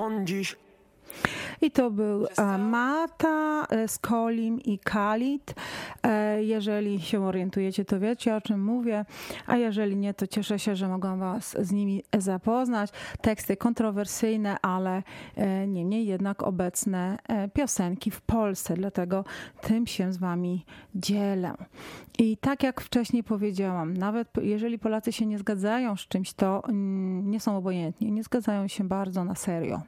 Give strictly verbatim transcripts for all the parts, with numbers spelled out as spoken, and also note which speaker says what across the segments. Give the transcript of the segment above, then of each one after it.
Speaker 1: on dziś.
Speaker 2: I to był Mata, Skolim i Khalid. Jeżeli się orientujecie, to wiecie, o czym mówię, a jeżeli nie, to cieszę się, że mogłam was z nimi zapoznać. Teksty kontrowersyjne, ale niemniej jednak obecne piosenki w Polsce, dlatego tym się z wami dzielę. I tak jak wcześniej powiedziałam, nawet jeżeli Polacy się nie zgadzają z czymś, to nie są obojętni, nie zgadzają się bardzo na serio.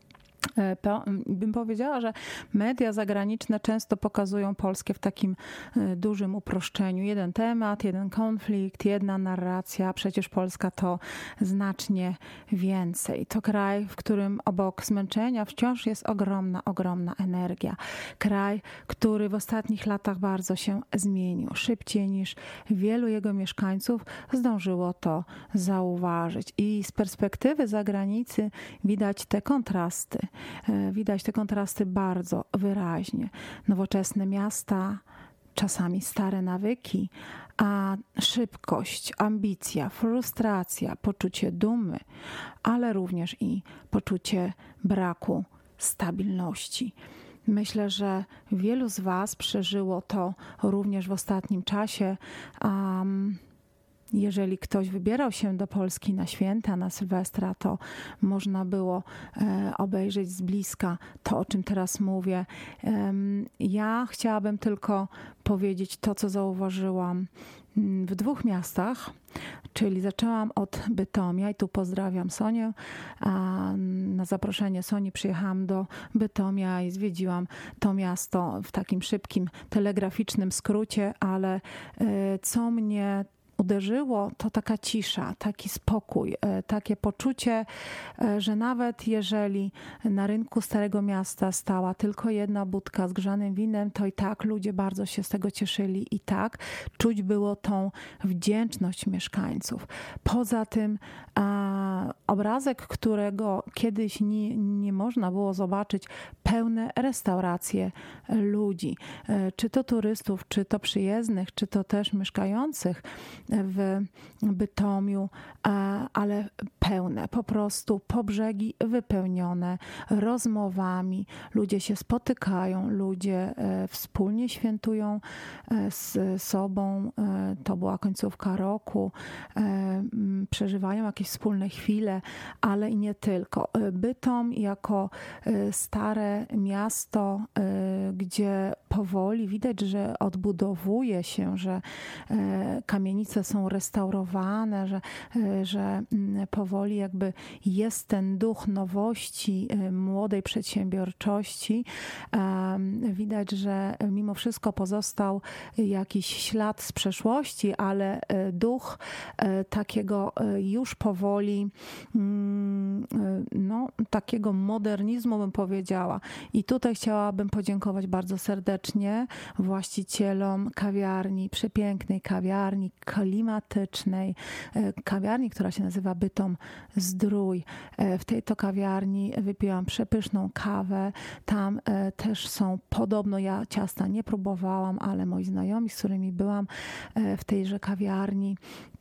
Speaker 2: Bym powiedziała, że media zagraniczne często pokazują Polskę w takim dużym uproszczeniu. Jeden temat, jeden konflikt, jedna narracja, a przecież Polska to znacznie więcej. To kraj, w którym obok zmęczenia wciąż jest ogromna, ogromna energia. Kraj, który w ostatnich latach bardzo się zmienił. Szybciej niż wielu jego mieszkańców zdążyło to zauważyć. I z perspektywy zagranicy widać te kontrasty. Widać te kontrasty bardzo wyraźnie. Nowoczesne miasta, czasami stare nawyki, a szybkość, ambicja, frustracja, poczucie dumy, ale również i poczucie braku stabilności. Myślę, że wielu z was przeżyło to również w ostatnim czasie. Um, Jeżeli ktoś wybierał się do Polski na święta, na Sylwestra, to można było obejrzeć z bliska to, o czym teraz mówię. Ja chciałabym tylko powiedzieć to, co zauważyłam w dwóch miastach, czyli zaczęłam od Bytomia i tu pozdrawiam Sonię. Na zaproszenie Soni przyjechałam do Bytomia i zwiedziłam to miasto w takim szybkim, telegraficznym skrócie, ale co mnie uderzyło, to taka cisza, taki spokój, takie poczucie, że nawet jeżeli na rynku Starego Miasta stała tylko jedna budka z grzanym winem, to i tak ludzie bardzo się z tego cieszyli i tak czuć było tą wdzięczność mieszkańców. Poza tym a, obrazek, którego kiedyś nie, nie można było zobaczyć, pełne restauracje ludzi, czy to turystów, czy to przyjezdnych, czy to też mieszkających w Bytomiu, ale pełne, po prostu po brzegi wypełnione rozmowami. Ludzie się spotykają, ludzie wspólnie świętują z sobą. To była końcówka roku. Przeżywają jakieś wspólne chwile, ale i nie tylko. Bytom jako stare miasto, gdzie powoli widać, że odbudowuje się, że kamienice są restaurowane, że, że powoli jakby jest ten duch nowości, młodej przedsiębiorczości. Widać, że mimo wszystko pozostał jakiś ślad z przeszłości, ale duch takiego już powoli no, takiego modernizmu, bym powiedziała. I tutaj chciałabym podziękować bardzo serdecznie właścicielom kawiarni, przepięknej kawiarni, klimatycznej, kawiarni, która się nazywa Bytom Zdrój. W tej to kawiarni wypiłam przepyszną kawę. Tam też są podobno, ja ciasta nie próbowałam, ale moi znajomi, z którymi byłam w tejże kawiarni,